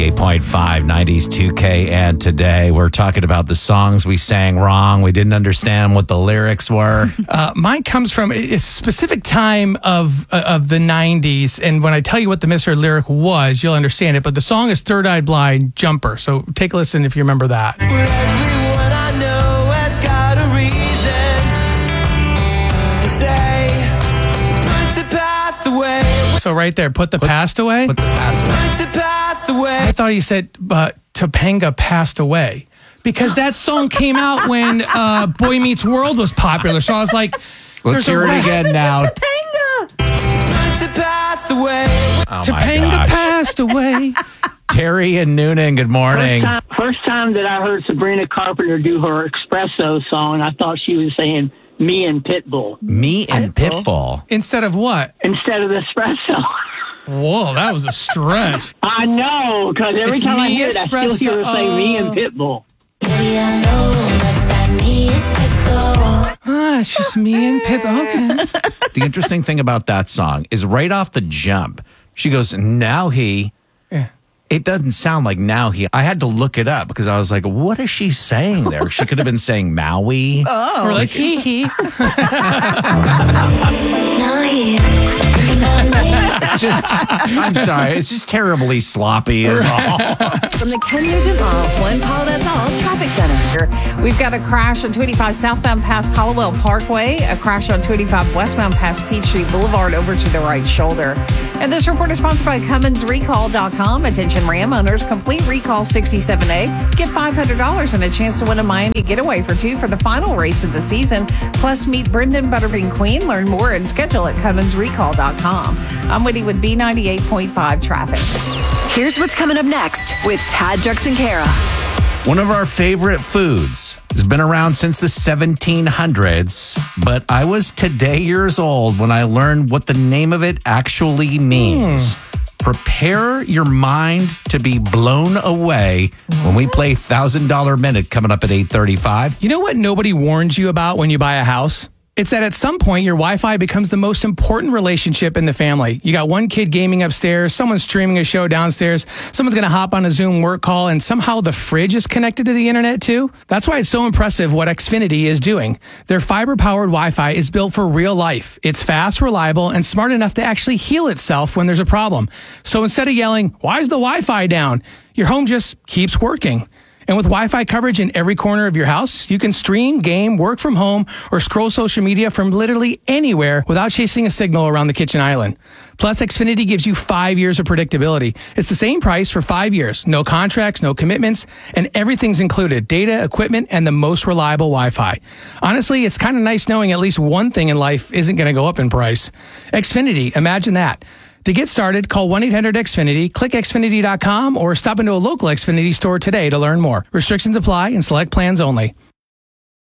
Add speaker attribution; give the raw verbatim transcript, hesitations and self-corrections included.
Speaker 1: ninety-eight point five, nineties two K, and today we're talking about the songs we sang wrong. We didn't understand what the lyrics were.
Speaker 2: Uh, mine comes from a specific time of uh, of the nineties, and when I tell you what the misheard lyric was, you'll understand it. But the song is Third Eye Blind, Jumper. So take a listen if you remember that.
Speaker 3: Everyone I know has got a reason to say, put the past away.
Speaker 2: So right there, put the
Speaker 1: Put-
Speaker 2: past away.
Speaker 1: Put the past away.
Speaker 3: Put the past away.
Speaker 2: I thought he said uh, Topanga passed away because that song came out when uh, Boy Meets World was popular. So I was like,
Speaker 1: Let's
Speaker 2: there's a
Speaker 1: hear it
Speaker 2: rap-
Speaker 1: again now.
Speaker 3: Put the past away.
Speaker 1: Oh my
Speaker 2: Topanga
Speaker 1: gosh.
Speaker 2: passed away.
Speaker 1: Terry and Noonan, good morning.
Speaker 4: First time, first time that I heard Sabrina Carpenter do her Espresso song, I thought she was saying me and Pitbull
Speaker 1: Me and Pitbull.
Speaker 2: Instead of what?
Speaker 4: instead of Espresso.
Speaker 2: Whoa, that was a stretch.
Speaker 4: I know, because every
Speaker 2: It's
Speaker 4: time I
Speaker 2: me
Speaker 4: hear it, I still
Speaker 2: Espresso.
Speaker 4: hear her say me and Pitbull.
Speaker 2: Ah, it's just me and Pitbull. Okay.
Speaker 1: The interesting thing about that song is right off the jump, she goes, now he.
Speaker 2: Yeah.
Speaker 1: It doesn't sound like now he. I had to look it up because I was like, what is she saying there? She could have been saying Maui.
Speaker 2: Or like hee hee.
Speaker 1: It's just, I'm sorry, it's just terribly sloppy is all.
Speaker 5: From the Ken Nugent Off One Call That's All Traffic Center. We've got a crash on twenty-five southbound past Hollowell Parkway, a crash on twenty-five westbound past Peachtree Boulevard over to the right shoulder. And this report is sponsored by Cummins Recall dot com. Attention Ram owners, complete Recall sixty-seven A. Get five hundred dollars and a chance to win a Miami getaway for two for the final race of the season. Plus, meet Brendan Butterbean Queen. Learn more and schedule at Cummins Recall dot com. I'm Whitty with B ninety-eight point five traffic.
Speaker 6: Here's what's coming up next with Tad, Drex, and Kara.
Speaker 1: One of our favorite foods has been around since the seventeen hundreds, but I was today years old when I learned what the name of it actually means. Hmm. Prepare your mind to be blown away when we play one thousand dollars Minute coming up at eight thirty-five.
Speaker 2: You know what nobody warns you about when you buy a house? It's that at some point, your Wi-Fi becomes the most important relationship in the family. You got one kid gaming upstairs, someone's streaming a show downstairs, someone's going to hop on a Zoom work call, and somehow the fridge is connected to the internet too. That's why it's so impressive what Xfinity is doing. Their fiber-powered Wi-Fi is built for real life. It's fast, reliable, and smart enough to actually heal itself when there's a problem. So instead of yelling, "Why is the Wi-Fi down?" your home just keeps working. And with Wi-Fi coverage in every corner of your house, you can stream, game, work from home, or scroll social media from literally anywhere without chasing a signal around the kitchen island. Plus, Xfinity gives you five years of predictability. It's the same price for five years. No contracts, no commitments, and everything's included. Data, equipment, and the most reliable Wi-Fi. Honestly, it's kind of nice knowing at least one thing in life isn't going to go up in price. Xfinity, imagine that. To get started, call one eight hundred X Finity, click Xfinity dot com, or stop into a local Xfinity store today to learn more. Restrictions apply and select plans only.